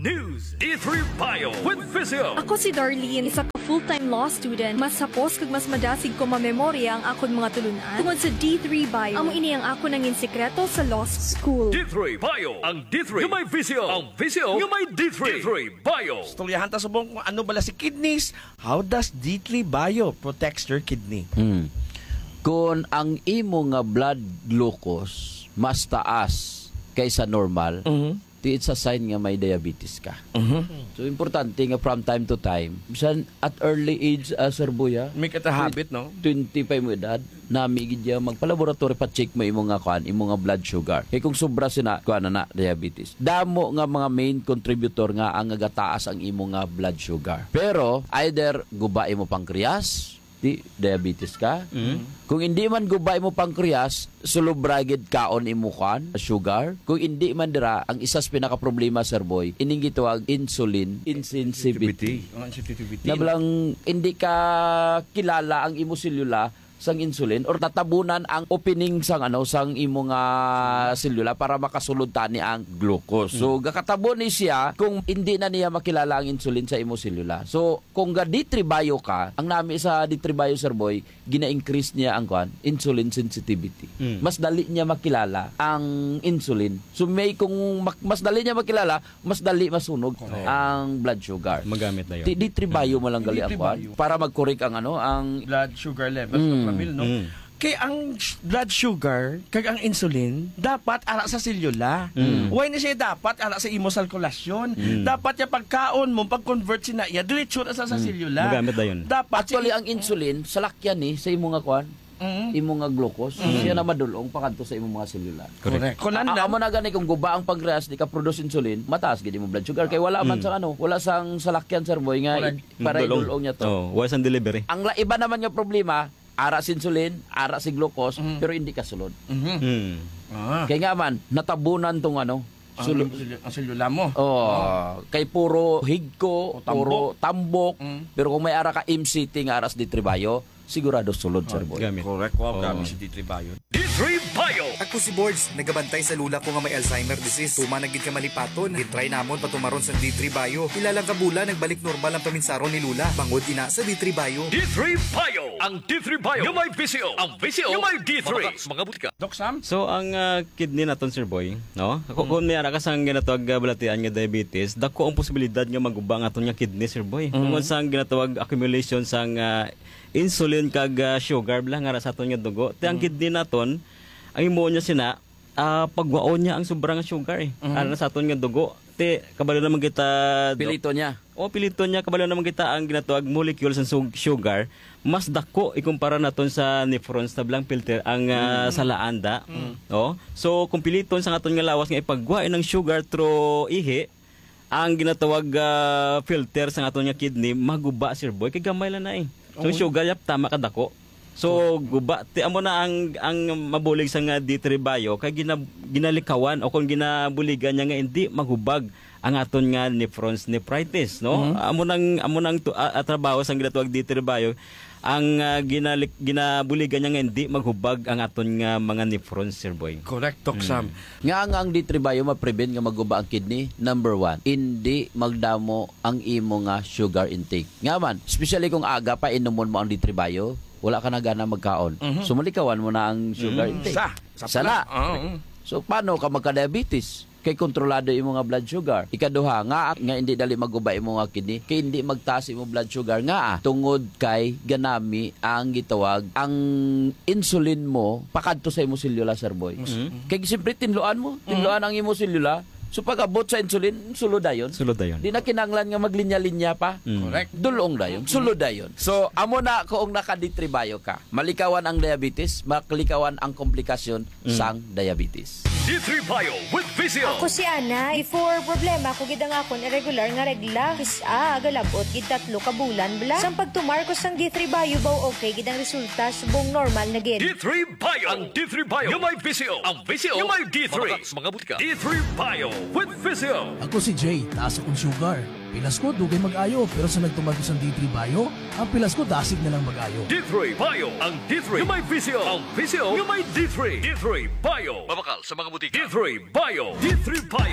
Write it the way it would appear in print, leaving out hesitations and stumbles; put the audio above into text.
News D3 Bio with Physio. Ako si Darlene, isa ka full-time law student. Mas sapos kag mas madasig ko mamemorya ang akon mga tulunan tungod sa D3 Bio. Amo ini ang ako nangin sekreto sa law school. D3 Bio. Ang D3 yung may Physio. Ang Physio yung may D3. D3 Bio. Storyahan ta subong kung ano bala si kidneys. How does D3 Bio protects your kidney? Kung ang imo nga blood glucose mas taas kaysa normal, it's a sign nga may diabetes ka. So, importante nga from time to time, bisan at early age, Sir Buya, Make it a habit, no? 25 mo edad, namigid niya magpalaboratory pa check mo imo nga kuan, imo nga blood sugar. Kay kung sobra sina kuan na diabetes. Damo nga mga main contributor nga ang nagataas ang imo nga blood sugar. Pero either guba imo pancreas, diabetes ka. Kung hindi man gubay mo pancreas, sulubragid kaon imo kan sugar. Kung hindi man dira, ang isas pinaka problema, Sir Boy, ining gitawag insulin insensitivity. Nabalang hindi ka kilala ang imo selula sang insulin or tatabunan ang opening sang sang imo nga selula para makasulod tani ang glucose. So gakatabon ni siya kung hindi na niya makilala ang insulin sa imo selula. So kung ga D3 Bio ka, ang nami sa D3 Bio, Sir Boy, gina-increase niya ang insulin sensitivity. Mas dali niya makilala ang insulin. So may kung mas dali niya makilala, mas dali masunog ang blood sugar. Magamit na yun. D3 Bio mo lang gali ang para mag-correct ang ang Blood sugar levels. No? Kaya ang blood sugar kag ang insulin dapat ara sa selula. Why na siya dapat ara sa imo sirkulasyon? Dapat ya pagkaon mo pag-convert sina ya diretso na sa selula. Magamit na yun. Dapat actually ang insulin sa lakyan ni sa imo nga kuan, imo nga glucose, siya na madulong pakadto sa imo mga selula. correct. Kunan Amo na gani kung guba ang pancreas di ka produce insulin, mataas gid imo blood sugar kay wala man sa wala sang salakyan, Sir Boy, nga para idulong niya to. Oh, was ang delivery. Ang iba naman nga problema, ara si insulin, ara si glucose, pero hindi kasulod. Kaya nga man, natabunan tong ang selula mo. Kay puro higko, puro tambok, pero kung may ara ka MCT nga aras di tribayo, sigurado sulod, Sir Boy. Gamit. Correct. Wow, grabe si D3 Bio. D3 Bio. Ako si Boards, nagabantay sa lula ko nga may Alzheimer disease. Tuma nagid ka malipaton, gitry namon patumaron sa D3 Bio. Ilang kabula nagbalik normal ang paminsaron ni lula. Bangod ina sa D3 Bio. D3 Bio. Ang D3 Bio yung may Physio. Ang Physio yung may D3. Mga butika. Doc Sam? So ang kidney naton, Sir Boy, no? Kung may ara ka sang ginatawag balatian nga diabetes, dako ang posibilidad nga magubang aton nga kidney, Sir Boy. Kung sang ginatawag accumulation sang insulin kag sugar bala nga sa aton nga dugo. Ti ang kidney naton, ang imo niya sina pagwaon niya ang sobrang sugar ara sa aton nga dugo. Ti kabalo naman kita Pilito niya. pilito niya kabalo naman kita ang ginatawag molecules ng sugar mas dako ikumpara naton sa nephrons na blang filter ang salaanda. So kung piliton sa aton nga lawas nga ipagwain ng sugar through ihi, ang ginatawag filter sa aton nga kidney maguba, Sir Boy, kay gamay lang na So sugar yap tama kadako. So guba ti amo na ang mabulig sa nga D3 Bio kay ginalikawan o kung ginabuligan niya nga hindi magubag ang aton nga nephrons nephritis, no? Amo nang trabaho sang ginatawag D3 Bio ang ginabuligan niya nga hindi maghubag ang aton nga mga nephrons, Sir Boy. Correct, Doc Sam. Nga ang D3 Bio ma-prevent nga maguba ang kidney. Number 1, hindi magdamo ang imo nga sugar intake. Nga man, especially kung aga pa inomon mo ang D3 Bio, wala ka na gana magkaon. So malikawan mo na ang sugar intake. Sala. So paano ka magka-diabetes? Kay kontrolado imo nga blood sugar. Ikaduha nga hindi dali maguba imo nga kidney, kay hindi magtaas imo blood sugar nga tungod kay ganami ang gitawag ang insulin mo pakadto sa imo selula, Sir Boy. Kay simpre tinluan ang imo selula. So pag-abot sa insulin, sulod dayon. Di na kinanglan nga maglinya-linya pa. Correct. Dulong dayon, sulod dayon. So amo na kung naka-D3 Bio ka, malikawan ang diabetes, makalikawan ang komplikasyon sang diabetes. D3 Bio with Physio. Ako si Ana, before problema ko gid ang akon irregular nga regla. Galabot gid 3 ka bulan bla. Sang pagtumar ko sang D3 Bio baw okay gid ang resulta subong normal na gid. D3 Bio. Ang D3 Bio yung may Physio. Ang Physio yung may D3. Mga butika. D3 Bio with Physio. Ako si Jay, taas akong sugar. Pilas ko, dugay mag-ayo. Pero sa nagtumag ko sa D3 Bio, ang pilas ko, dasig na lang mag-ayo. D3 Bio. Ang D3 yung may Physio. Ang Physio yung may D3. D3 Bio. Mabakal sa mga butika. D3 Bio. D3 Bio.